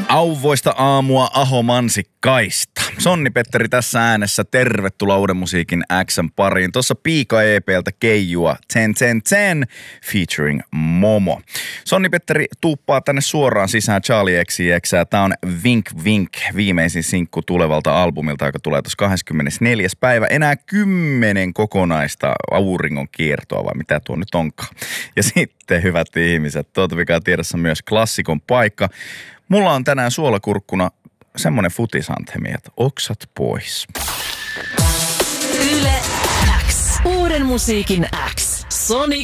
Auvoista aamua Aho Mansikkaista. Sonni Petteri tässä äänessä. Tervetuloa Uuden musiikin X:n pariin. Tuossa Piika EP:ltä Keijua 10 featuring Momo. Sonni Petteri tuuppaa tänne suoraan sisään Charlie XCX:ää. Tää on Vink Vink, viimeisin sinkku tulevalta albumilta, joka tulee tuossa 24. päivä. Enää 10 kokonaista auringon kiertoa, vai mitä tuo nyt onkaan. Ja sitten, hyvät ihmiset, tuota mikä tiedossa myös klassikon paikka. Mulla on tänään suolakurkkuna semmonen futisanthemi, että oksat pois. Yle X. Uuden musiikin X. Sony